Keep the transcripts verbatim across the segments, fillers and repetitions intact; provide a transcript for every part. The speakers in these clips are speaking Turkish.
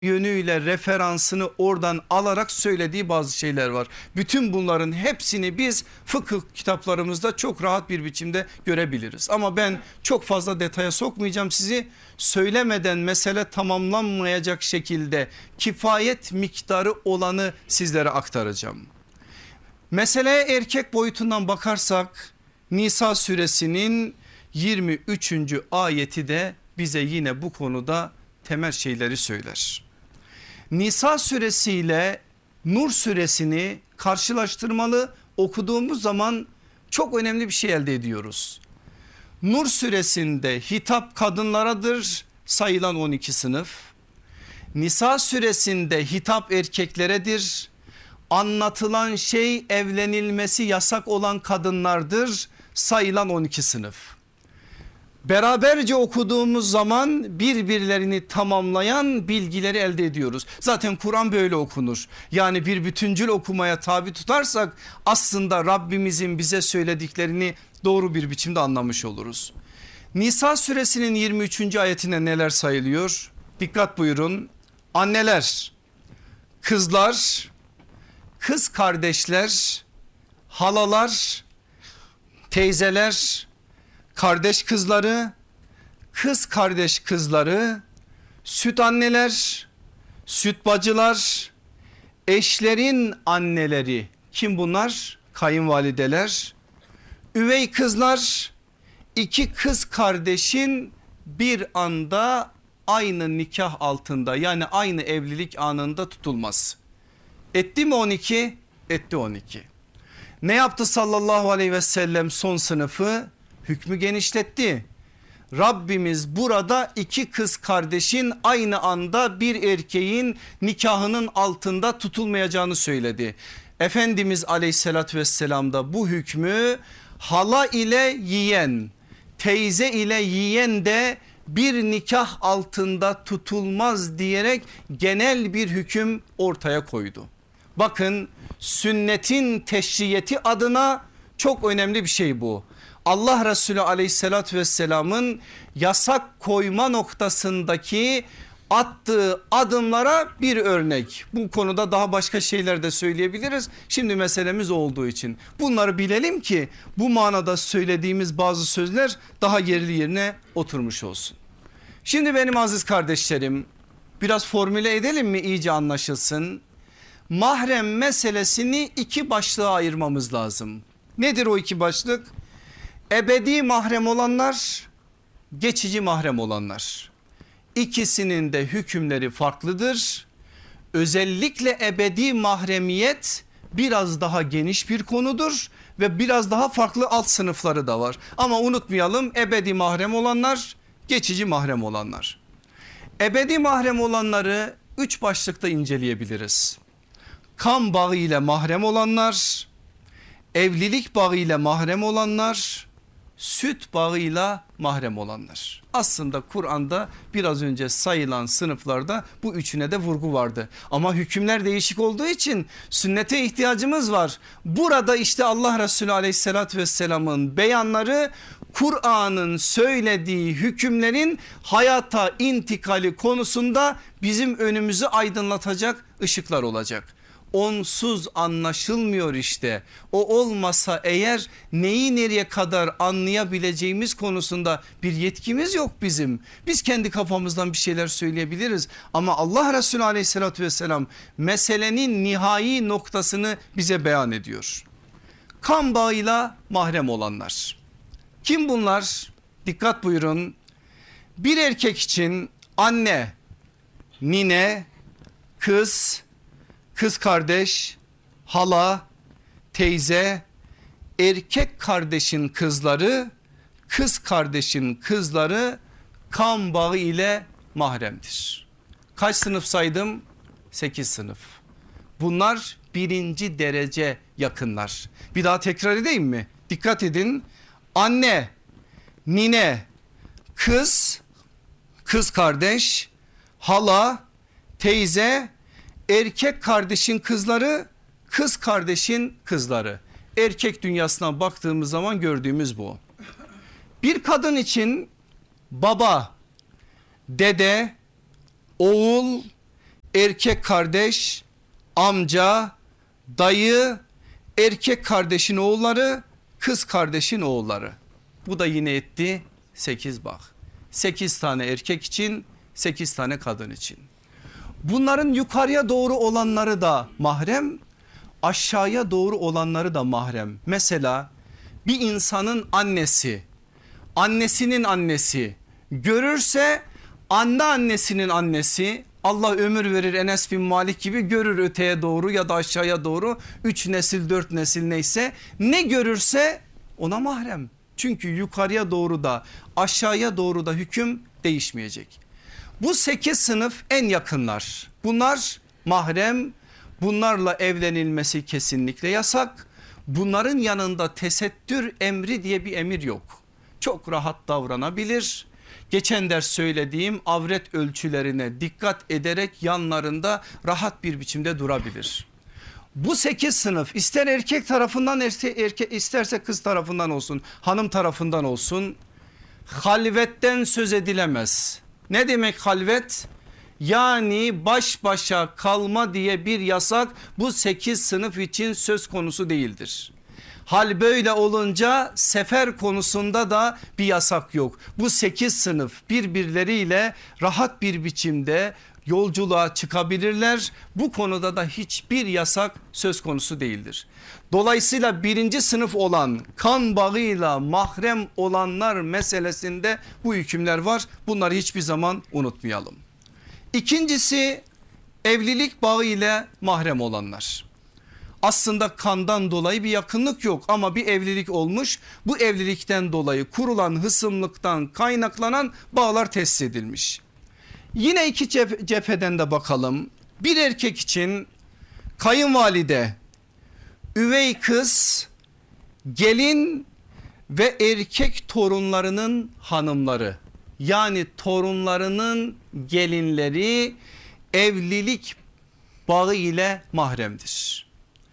yönüyle referansını oradan alarak söylediği bazı şeyler var. Bütün bunların hepsini biz fıkıh kitaplarımızda çok rahat bir biçimde görebiliriz. Ama ben çok fazla detaya sokmayacağım sizi. Söylemeden mesele tamamlanmayacak şekilde kifayet miktarı olanı sizlere aktaracağım. Meseleye erkek boyutundan bakarsak Nisa suresinin yirmi üçüncü ayeti de bize yine bu konuda temel şeyleri söyler. Nisa suresi ile Nur suresini karşılaştırmalı okuduğumuz zaman çok önemli bir şey elde ediyoruz. Nur suresinde hitap kadınlaradır, sayılan on iki sınıf. Nisa suresinde hitap erkekleredir. Anlatılan şey evlenilmesi yasak olan kadınlardır, sayılan on iki sınıf. Beraberce okuduğumuz zaman birbirlerini tamamlayan bilgileri elde ediyoruz. Zaten Kur'an böyle okunur. Yani bir bütüncül okumaya tabi tutarsak aslında Rabbimizin bize söylediklerini doğru bir biçimde anlamış oluruz. Nisa suresinin yirmi üçüncü ayetine neler sayılıyor? Dikkat buyurun. Anneler, kızlar, kız kardeşler, halalar, teyzeler, kardeş kızları, kız kardeş kızları, süt anneler, süt bacılar, eşlerin anneleri, kim bunlar? Kayınvalideler, üvey kızlar, iki kız kardeşin bir anda aynı nikah altında, yani aynı evlilik anında tutulması. Etti mi on iki? Etti on iki. Ne yaptı sallallahu aleyhi ve sellem? Son sınıfı hükmü genişletti. Rabbimiz burada iki kız kardeşin aynı anda bir erkeğin nikahının altında tutulmayacağını söyledi. Efendimiz aleyhissalatü vesselam da bu hükmü hala ile yiyen, teyze ile yiyen de bir nikah altında tutulmaz diyerek genel bir hüküm ortaya koydu. Bakın, sünnetin teşriyeti adına çok önemli bir şey bu. Allah Resulü aleyhissalatü vesselamın yasak koyma noktasındaki attığı adımlara bir örnek. Bu konuda daha başka şeyler de söyleyebiliriz. Şimdi meselemiz olduğu için bunları bilelim ki bu manada söylediğimiz bazı sözler daha yerli yerine oturmuş olsun. Şimdi benim aziz kardeşlerim, biraz formüle edelim mi, iyice anlaşılsın. Mahrem meselesini iki başlığa ayırmamız lazım. Nedir o iki başlık? Ebedi mahrem olanlar, geçici mahrem olanlar. İkisinin de hükümleri farklıdır. Özellikle ebedi mahremiyet biraz daha geniş bir konudur ve biraz daha farklı alt sınıfları da var. Ama unutmayalım, ebedi mahrem olanlar, geçici mahrem olanlar. Ebedi mahrem olanları üç başlıkta inceleyebiliriz. Kan bağı ile mahrem olanlar, evlilik bağı ile mahrem olanlar, süt bağıyla mahrem olanlar. Aslında Kur'an'da biraz önce sayılan sınıflarda bu üçüne de vurgu vardı. Ama hükümler değişik olduğu için sünnete ihtiyacımız var. Burada işte Allah Resulü aleyhissalatü vesselamın beyanları Kur'an'ın söylediği hükümlerin hayata intikali konusunda bizim önümüzü aydınlatacak ışıklar olacak. Onsuz anlaşılmıyor işte. O olmasa eğer neyi nereye kadar anlayabileceğimiz konusunda bir yetkimiz yok bizim. Biz kendi kafamızdan bir şeyler söyleyebiliriz ama Allah Resulü aleyhissalatü vesselam meselenin nihai noktasını bize beyan ediyor. Kan bağıyla mahrem olanlar. Kim bunlar? Dikkat buyurun. Bir erkek için anne, nine, kız, kız kardeş, hala, teyze, erkek kardeşin kızları, kız kardeşin kızları kan bağı ile mahremdir. Kaç sınıf saydım? sekiz sınıf. Bunlar birinci derece yakınlar. Bir daha tekrar edeyim mi? Dikkat edin. Anne, nine, kız, kız kardeş, hala, teyze, erkek kardeşin kızları, kız kardeşin kızları. Erkek dünyasına baktığımız zaman gördüğümüz bu. Bir kadın için baba, dede, oğul, erkek kardeş, amca, dayı, erkek kardeşin oğulları, kız kardeşin oğulları. Bu da yine etti sekiz bak. sekiz tane erkek için, sekiz tane kadın için. Bunların yukarıya doğru olanları da mahrem, aşağıya doğru olanları da mahrem. Mesela bir insanın annesi, annesinin annesi görürse anne annesinin annesi, Allah ömür verir Enes bin Malik gibi, görür öteye doğru ya da aşağıya doğru, üç nesil dört nesil neyse, ne görürse ona mahrem. Çünkü yukarıya doğru da aşağıya doğru da hüküm değişmeyecek. Bu sekiz sınıf en yakınlar. Bunlar mahrem, bunlarla evlenilmesi kesinlikle yasak. Bunların yanında tesettür emri diye bir emir yok. Çok rahat davranabilir. Geçen ders söylediğim avret ölçülerine dikkat ederek yanlarında rahat bir biçimde durabilir. Bu sekiz sınıf ister erkek tarafından erke, isterse kız tarafından olsun, hanım tarafından olsun, halvetten söz edilemez. Ne demek halvet? Yani baş başa kalma diye bir yasak bu sekiz sınıf için söz konusu değildir. Hal böyle olunca sefer konusunda da bir yasak yok. Bu sekiz sınıf birbirleriyle rahat bir biçimde yolculuğa çıkabilirler. Bu konuda da hiçbir yasak söz konusu değildir. Dolayısıyla birinci sınıf olan kan bağıyla mahrem olanlar meselesinde bu hükümler var. Bunları hiçbir zaman unutmayalım. İkincisi evlilik bağı ile mahrem olanlar. Aslında kandan dolayı bir yakınlık yok ama bir evlilik olmuş. Bu evlilikten dolayı kurulan hısımlıktan kaynaklanan bağlar tesis edilmiş. Yine iki cepheden de bakalım. Bir erkek için kayınvalide, üvey kız, gelin ve erkek torunlarının hanımları, yani torunlarının gelinleri evlilik bağı ile mahremdir.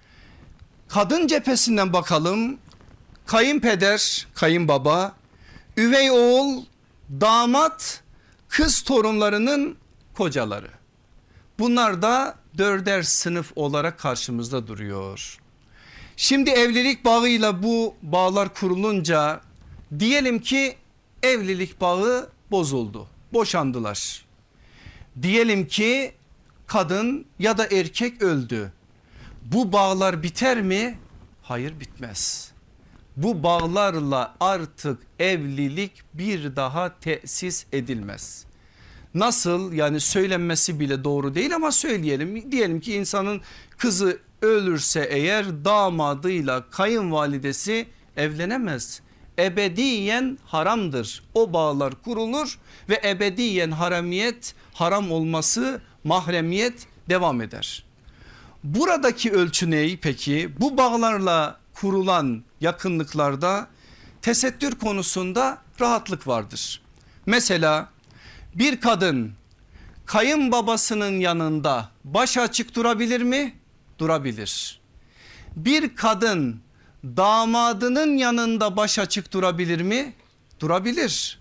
Kadın cephesinden bakalım. Kayınpeder, kayınbaba, üvey oğul, damat, kız torunlarının kocaları. Bunlar da dörder sınıf olarak karşımızda duruyor. Şimdi evlilik bağıyla bu bağlar kurulunca diyelim ki evlilik bağı bozuldu, boşandılar. Diyelim ki kadın ya da erkek öldü. Bu bağlar biter mi? Hayır, bitmez. Bu bağlarla artık evlilik bir daha tesis edilmez. Nasıl, yani söylenmesi bile doğru değil ama söyleyelim. Diyelim ki insanın kızı ölürse eğer damadıyla kayınvalidesi evlenemez. Ebediyen haramdır. O bağlar kurulur ve ebediyen haramiyet, haram olması, mahremiyet devam eder. Buradaki ölçü ne peki? Bu bağlarla kurulan yakınlıklarda tesettür konusunda rahatlık vardır. Mesela bir kadın kayınbabasının yanında baş açık durabilir mi? Durabilir. Bir kadın damadının yanında baş açık durabilir mi? Durabilir.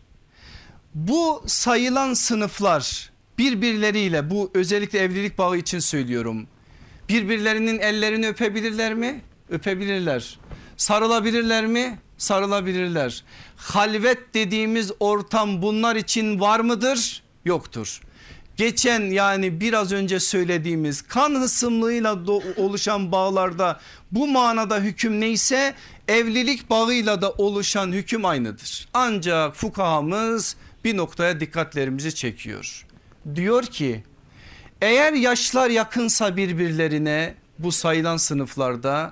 Bu sayılan sınıflar birbirleriyle, bu özellikle evlilik bağı için söylüyorum, birbirlerinin ellerini öpebilirler mi? Öpebilirler. Sarılabilirler mi? Sarılabilirler. Halvet dediğimiz ortam bunlar için var mıdır? Yoktur. Geçen, yani biraz önce söylediğimiz kan hısımlığıyla oluşan bağlarda bu manada hüküm neyse evlilik bağıyla da oluşan hüküm aynıdır. Ancak fukahamız bir noktaya dikkatlerimizi çekiyor. Diyor ki eğer yaşlar yakınsa birbirlerine bu sayılan sınıflarda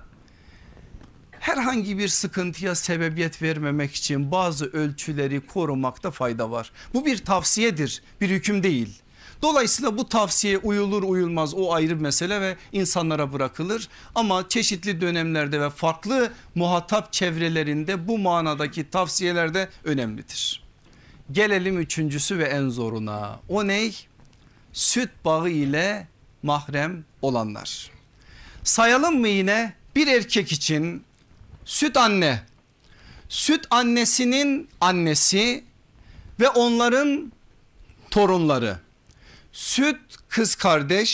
herhangi bir sıkıntıya sebebiyet vermemek için bazı ölçüleri korumakta fayda var. Bu bir tavsiyedir, bir hüküm değil. Dolayısıyla bu tavsiye uyulur uyulmaz o ayrı bir mesele ve insanlara bırakılır. Ama çeşitli dönemlerde ve farklı muhatap çevrelerinde bu manadaki tavsiyeler de önemlidir. Gelelim üçüncüsü ve en zoruna. O ney? Süt bağı ile mahrem olanlar. Sayalım mı yine? Bir erkek için süt anne, süt annesinin annesi ve onların torunları, süt kız kardeş,